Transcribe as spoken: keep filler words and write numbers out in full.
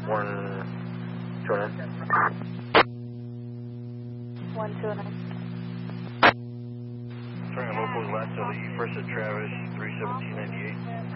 One, two nine. One two nine. Turning locals last L E, first at Travis, three seventeen ninety eight.